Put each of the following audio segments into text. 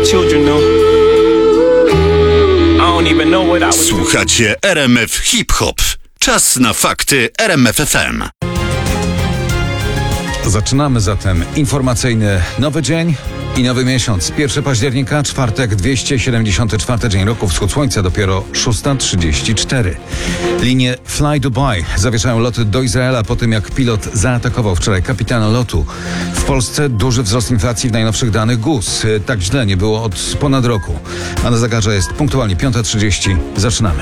children knew. I don't even know what I was. Słuchacie RMF Hip Hop. Czas na fakty RMF FM. Zaczynamy zatem informacyjny nowy dzień i nowy miesiąc. 1 października, czwartek, 274 dzień roku, wschód słońca, dopiero 6:34. Linie Fly Dubai zawieszają loty do Izraela po tym, jak pilot zaatakował wczoraj kapitana lotu. W Polsce duży wzrost inflacji w najnowszych danych GUS. Tak źle nie było od ponad roku. A na zegarze jest punktualnie 5:30. Zaczynamy.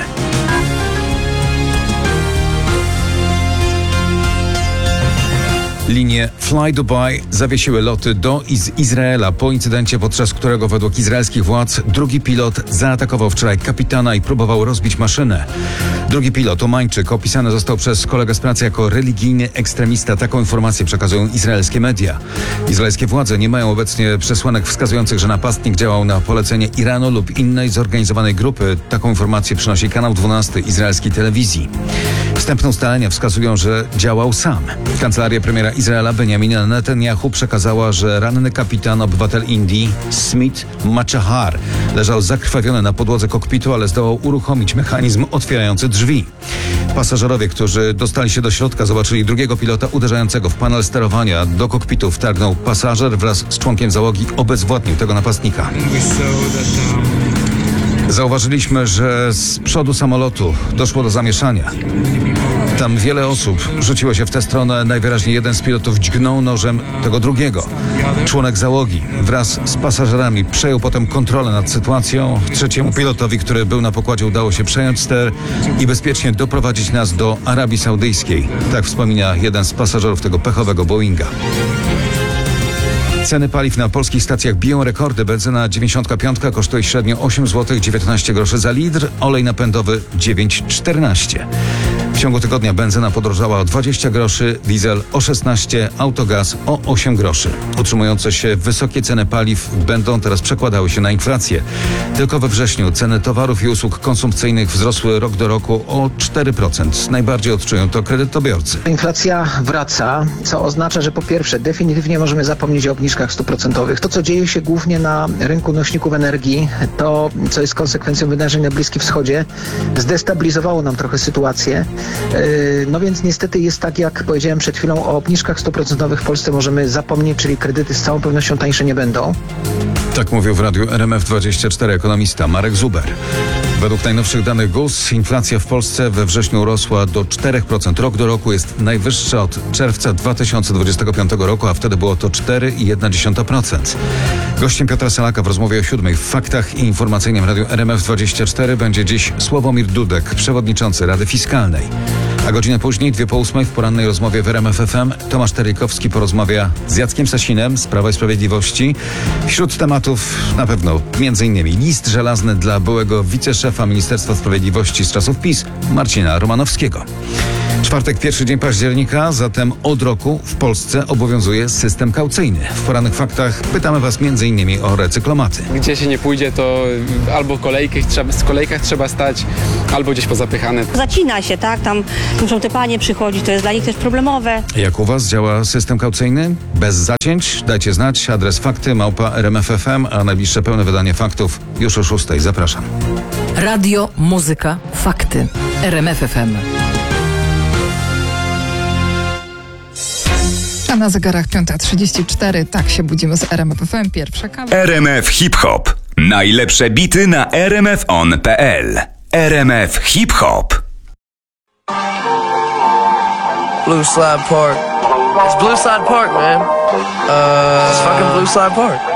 Linie Fly Dubai zawiesiły loty do i z Izraela po incydencie, podczas którego według izraelskich władz drugi pilot zaatakował wczoraj kapitana i próbował rozbić maszynę. Drugi pilot, Omańczyk, opisany został przez kolegę z pracy jako religijny ekstremista. Taką informację przekazują izraelskie media. Izraelskie władze nie mają obecnie przesłanek wskazujących, że napastnik działał na polecenie Iranu lub innej zorganizowanej grupy. Taką informację przynosi kanał 12 izraelskiej telewizji. Wstępne ustalenia wskazują, że działał sam. Kancelaria premiera Izraela Benjamina Netanyahu przekazała, że ranny kapitan, obywatel Indii, Smith Machahar, leżał zakrwawiony na podłodze kokpitu, ale zdołał uruchomić mechanizm otwierający drzwi. Pasażerowie, którzy dostali się do środka, zobaczyli drugiego pilota uderzającego w panel sterowania. Do kokpitu wtargnął pasażer, wraz z członkiem załogi obezwładnił tego napastnika. Zauważyliśmy, że z przodu samolotu doszło do zamieszania. Tam wiele osób rzuciło się w tę stronę. Najwyraźniej jeden z pilotów dźgnął nożem tego drugiego. Członek załogi wraz z pasażerami przejął potem kontrolę nad sytuacją. Trzeciemu pilotowi, który był na pokładzie, udało się przejąć ster i bezpiecznie doprowadzić nas do Arabii Saudyjskiej. Tak wspomina jeden z pasażerów tego pechowego Boeinga. Ceny paliw na polskich stacjach biją rekordy. Benzyna 95 kosztuje średnio 8 zł 19 groszy za litr, olej napędowy 9,14. W ciągu tygodnia benzyna podrożała o 20 groszy, diesel o 16, autogaz o 8 groszy. Utrzymujące się wysokie ceny paliw będą teraz przekładały się na inflację. Tylko we wrześniu ceny towarów i usług konsumpcyjnych wzrosły rok do roku o 4%. Najbardziej odczują to kredytobiorcy. Inflacja wraca, co oznacza, że po pierwsze definitywnie możemy zapomnieć o obniżkach 100%. To, co dzieje się głównie na rynku nośników energii, to, co jest konsekwencją wydarzeń na Bliskim Wschodzie, zdestabilizowało nam trochę sytuację. No więc niestety jest tak, jak powiedziałem przed chwilą, o obniżkach 100% w Polsce możemy zapomnieć, czyli kredyty z całą pewnością tańsze nie będą. Tak mówił w radiu RMF24 ekonomista Marek Zuber. Według najnowszych danych GUS inflacja w Polsce we wrześniu rosła do 4%. Rok do roku jest najwyższa od czerwca 2025 roku, a wtedy było to 4,1%. Gościem Piotra Salaka w rozmowie o 7 w Faktach i Informacyjnym Radiu RMF24 będzie dziś Sławomir Dudek, przewodniczący Rady Fiskalnej. A godzinę później, 2:08 w porannej rozmowie w RMF FM Tomasz Terlikowski porozmawia z Jackiem Sasinem z Prawa i Sprawiedliwości. Wśród tematów na pewno m.in. list żelazny dla byłego wiceszefa Ministerstwa Sprawiedliwości z czasów PiS Marcina Romanowskiego. Czwartek, 1 dzień października, zatem od roku w Polsce obowiązuje system kaucyjny. W porannych faktach pytamy Was m.in. o recyklomaty. Gdzie się nie pójdzie, to albo w kolejkach trzeba stać, albo gdzieś pozapychane. Zacina się, tak? Tam muszą te panie przychodzić, to jest dla nich też problemowe. Jak u Was działa system kaucyjny? Bez zacięć? Dajcie znać. Adres fakty@rmf.fm, a najbliższe pełne wydanie faktów już o 6:00. Zapraszam. Radio, muzyka, fakty. RMF FM. A na zegarach 5:34, tak się budzimy z RMF FM, pierwsza kawa. RMF Hip Hop. Najlepsze bity na rmfon.pl. RMF Hip Hop. Blue Slide Park. It's Blue Slide Park, man. It's fucking Blue Slide Park.